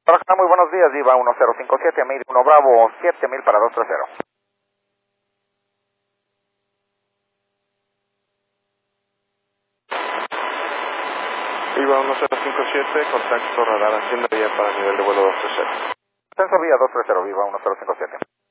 Hola, muy buenos días, Viva 1057, Mil 1 Bravo, 7000 para 230. Viva 1057, contacto radar hacienda ya para nivel de vuelo 230. Ascenso vía 230, Viva 1057.